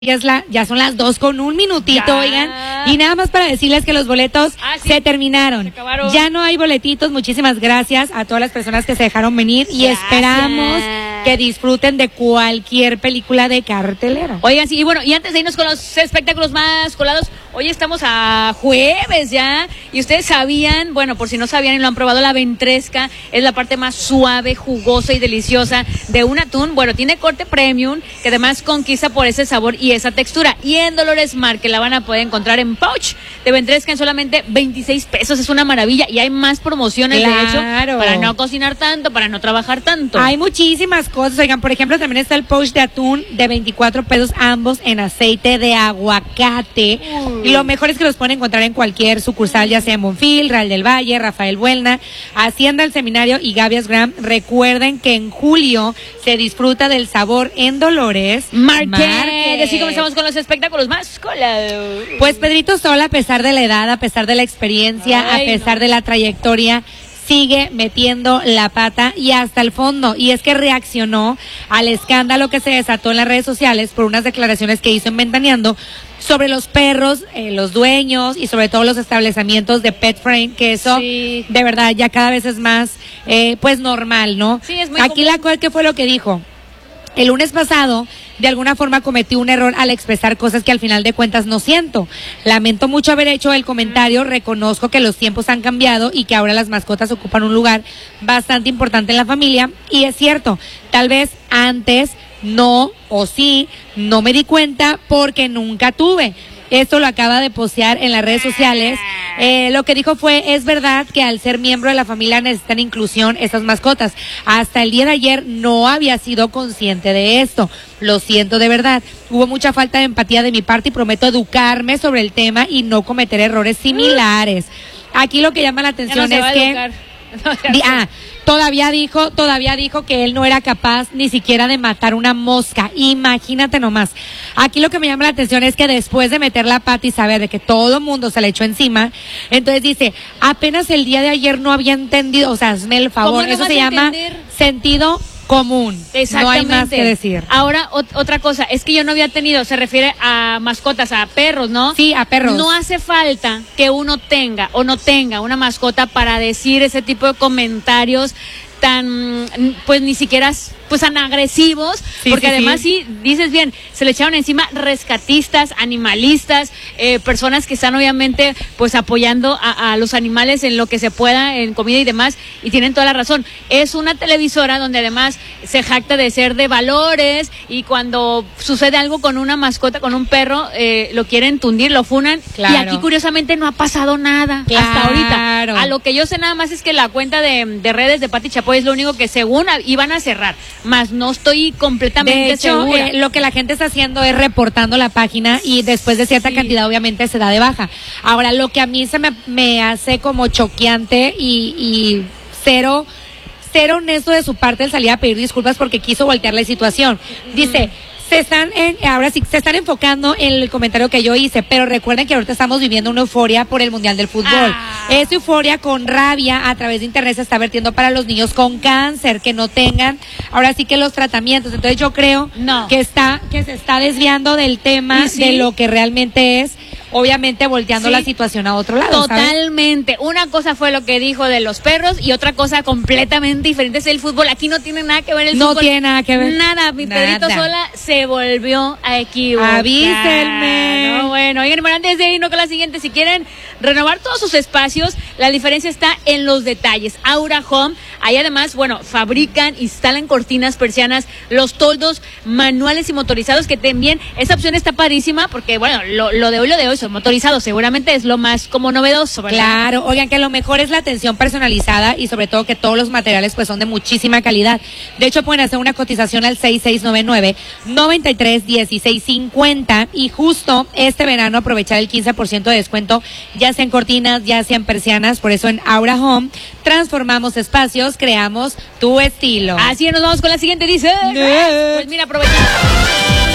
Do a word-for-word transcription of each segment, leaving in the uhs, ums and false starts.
Ya, es la, ya son las dos con un minutito, ya. Oigan. Y nada más para decirles que los boletos ah, sí. se terminaron. Se acabaron. Ya no hay boletitos. Muchísimas gracias a todas las personas que se dejaron venir. Gracias. Y esperamos que disfruten de cualquier película de cartelera. Oigan, sí, y bueno, y antes de irnos con los espectáculos más colados, hoy estamos a jueves ya. Y ustedes sabían, bueno, por si no sabían y lo han probado, la ventresca es la parte más suave, jugosa y deliciosa de un atún. Bueno, tiene corte premium, que además conquista por ese sabor y esa textura. Y en Dolores Mar, que la van a poder encontrar en pouch de ventresca en solamente veintiséis pesos. Es una maravilla. Y hay más promociones, claro. De hecho, para no cocinar tanto, para no trabajar tanto. Hay muchísimas cosas. Oigan, por ejemplo, también está el pouch de atún de veinticuatro pesos, ambos en aceite de aguacate. Uy. Y lo mejor es que los pueden encontrar en cualquier sucursal, ya sea en Bonfil, Real del Valle, Rafael Buelna, Hacienda El Seminario y Gavias Gram. Recuerden que en julio se disfruta del sabor en Dolores Market. Así comenzamos con los espectáculos más colados. Pues Pedrito Sola, a pesar de la edad, a pesar de la experiencia, Ay, a pesar no. de la trayectoria, sigue metiendo la pata y hasta el fondo. Y es que reaccionó al escándalo que se desató en las redes sociales por unas declaraciones que hizo en Ventaneando sobre los perros, eh, los dueños y sobre todo los establecimientos de pet friend, que eso sí. de verdad ya cada vez es más eh, pues normal, ¿no? Sí, es muy Aquí común. La cual, ¿qué fue lo que dijo? El lunes pasado, de alguna forma cometí un error al expresar cosas que al final de cuentas no siento. Lamento mucho haber hecho el comentario, reconozco que los tiempos han cambiado y que ahora las mascotas ocupan un lugar bastante importante en la familia. Y es cierto, tal vez antes no o sí, no me di cuenta porque nunca tuve. Esto lo acaba de postear en las redes sociales. Eh, lo que dijo fue, es verdad que al ser miembro de la familia necesitan inclusión estas mascotas. Hasta el día de ayer no había sido consciente de esto. Lo siento de verdad. Hubo mucha falta de empatía de mi parte y prometo educarme sobre el tema y no cometer errores similares. Aquí lo que llama la atención no es que... No, di, ah, todavía dijo, todavía dijo que él no era capaz ni siquiera de matar una mosca. Imagínate nomás. Aquí lo que me llama la atención es que después de meter la pata y saber de que todo el mundo se le echó encima, entonces dice, apenas el día de ayer no había entendido, o sea, hazme el favor, eso se llama sentido común. Exactamente. No hay más que decir. Ahora, ot- otra cosa, es que yo no había tenido, se refiere a mascotas, a perros, ¿no? Sí, a perros. No hace falta que uno tenga o no tenga una mascota para decir ese tipo de comentarios tan, pues ni siquiera, pues tan agresivos, sí, porque sí, además sí. sí, dices bien, se le echaron encima rescatistas, animalistas, eh, personas que están obviamente pues apoyando a, a los animales en lo que se pueda, en comida y demás, y tienen toda la razón. Es una televisora donde además se jacta de ser de valores, y cuando sucede algo con una mascota, con un perro, eh, lo quieren tundir, lo funan, claro. Y aquí curiosamente no ha pasado nada, claro. Hasta ahorita. A lo que yo sé nada más es que la cuenta de, de redes de Pati Chapoy es lo único que según iban a cerrar, más no estoy completamente de hecho, segura. Eh, lo que la gente está haciendo es reportando la página y después de cierta sí. cantidad obviamente se da de baja. Ahora, lo que a mí se me, me hace como choqueante y, y cero, cero honesto de su parte el salir a pedir disculpas porque quiso voltear la situación. Dice... Mm. Se están en, ahora sí, se están enfocando en el comentario que yo hice, pero recuerden que ahorita estamos viviendo una euforia por el Mundial del Fútbol. Ah. Esa euforia con rabia a través de internet se está vertiendo para los niños con cáncer, que no tengan, ahora sí que los tratamientos. Entonces yo creo no. que está, que se está desviando del tema ¿Sí? de lo que realmente es, obviamente volteando sí. la situación a otro lado. Totalmente. ¿Sabes? Una cosa fue lo que dijo de los perros y otra cosa completamente diferente es el fútbol. Aquí no tiene nada que ver el no fútbol. No tiene nada que ver. Nada. Mi nada. Pedrito Sola se volvió a equivocar. Avísenme. No, bueno, oigan, bueno, antes de irnos con la siguiente, si quieren renovar todos sus espacios, la diferencia está en los detalles. Aura Home, ahí además, bueno, fabrican, instalan cortinas, persianas, los toldos manuales y motorizados que también, esa opción está padrísima porque, bueno, lo, lo de hoy, lo de hoy son motorizados, seguramente es lo más como novedoso, ¿verdad? Claro, oigan, que lo mejor es la atención personalizada y sobre todo que todos los materiales pues son de muchísima calidad. De hecho, pueden hacer una cotización al seis seis nueve nueve, nueve tres uno seis cinco cero y justo este verano aprovechar el quince por ciento de descuento, ya sea en cortinas, ya sea en persianas. Por eso en Aura Home transformamos espacios, creamos tu estilo. Así es, nos vamos con la siguiente, dice. No. Pues mira, aprovechando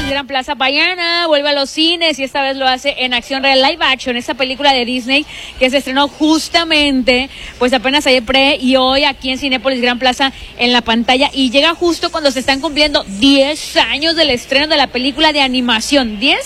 Cinépolis Gran Plaza, Bayana vuelve a los cines y esta vez lo hace en acción real live action, esta película de Disney que se estrenó justamente, pues apenas ayer pre y hoy aquí en Cinépolis Gran Plaza en la pantalla, y llega justo cuando se están cumpliendo diez años del estreno de la película de animación, diez